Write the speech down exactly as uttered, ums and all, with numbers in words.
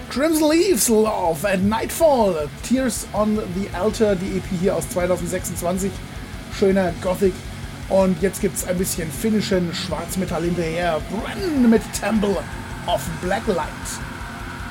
Crimson Leaves, Love at Nightfall, Tears on the Altar, die E P hier aus zweitausendsechsundzwanzig. Schöner Gothic. Und jetzt gibt es ein bisschen finnischen Schwarzmetall hinterher. Brenn mit Temple of Blacklight.